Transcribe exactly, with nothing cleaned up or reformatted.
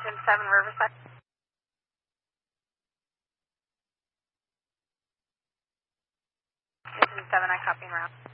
Engine seven Riverside. Engine seven, I copy and route.